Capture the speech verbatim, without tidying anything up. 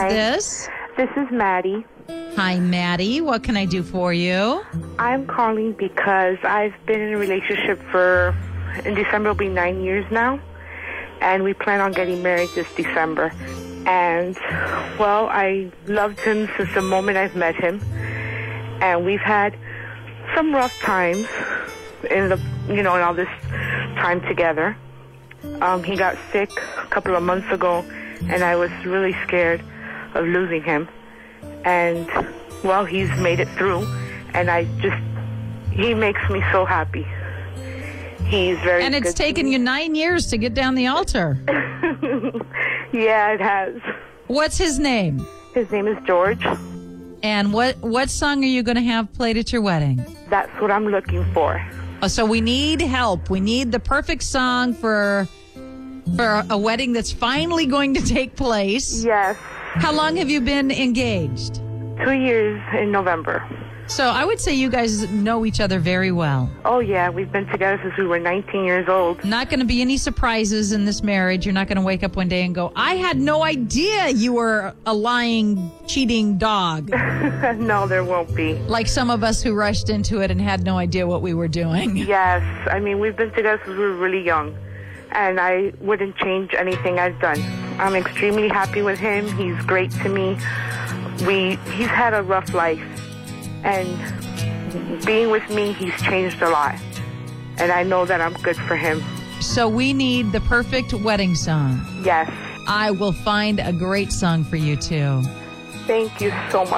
Hi. this? This is Maddie. Hi, Maddie. What can I do for you? I'm calling because I've been in a relationship for, in December will be nine years now, and we plan on getting married this December. And, well, I loved him since the moment I've met him, and we've had some rough times in the, you know, in all this time together. Um, he got sick a couple of months ago, and I was really scared of losing him. And, well, he's made it through, and I just, he makes me so happy. He's very And it's good to taken me. you nine years to get down the altar. Yeah, it has. What's his name? His name is George. And what, what song are you going to have played at your wedding? That's what I'm looking for. Oh, so we need help. We need the perfect song for for a wedding that's finally going to take place. Yes. How long have you been engaged? Two years in November. So I would say you guys know each other very well. Oh, yeah, we've been together since we were nineteen years old. Not going to be any surprises in this marriage. You're not going to wake up one day and go, I had no idea you were a lying, cheating dog. No, there won't be. Like some of us who rushed into it and had no idea what we were doing. Yes. I mean, we've been together since we were really young, and I wouldn't change anything I've done. I'm extremely happy with him. He's great to me. We He's had a rough life, and being with me, he's changed a lot. And I know that I'm good for him. So we need the perfect wedding song. Yes. I will find a great song for you, too. Thank you so much.